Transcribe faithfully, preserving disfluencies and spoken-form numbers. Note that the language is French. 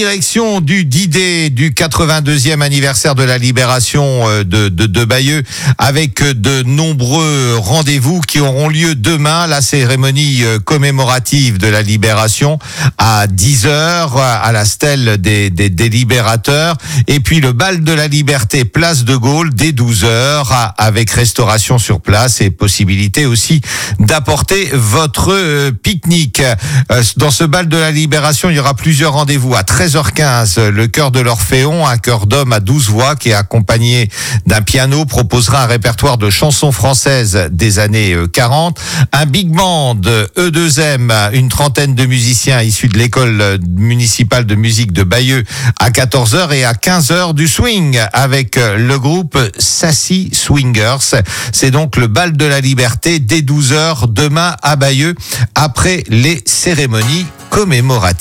Direction du D-Day du quatre-vingt-deuxième anniversaire de la libération de, de, de Bayeux, avec de nombreux rendez-vous qui auront lieu demain. La cérémonie commémorative de la libération à dix heures à la stèle des, des, des libérateurs, et puis le bal de la liberté place de Gaulle dès douze heures avec restauration sur place et possibilité aussi d'apporter votre pique-nique. Dans ce bal de la libération, il y aura plusieurs rendez-vous. À treize heures quinze, le chœur de l'Orphéon, un chœur d'hommes à douze voix qui est accompagné d'un piano, proposera un répertoire de chansons françaises des années quarante. Un big band E deux M, une trentaine de musiciens issus de l'école municipale de musique de Bayeux à quatorze heures, et à quinze heures du swing avec le groupe Sassy Swingers. C'est donc le bal de la liberté dès douze heures demain à Bayeux après les cérémonies commémoratives.